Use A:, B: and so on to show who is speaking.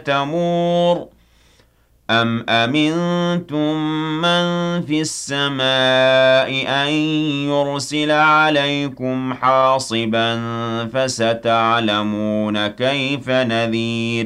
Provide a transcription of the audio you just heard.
A: تَمُورُ أَمْ أَمِنتُم مَّن فِي السَّمَاءِ أَن يُرْسِلَ عَلَيْكُمْ حَاصِبًا ۖ فَسَتَعْلَمُونَ كَيْفَ نَذِيرِ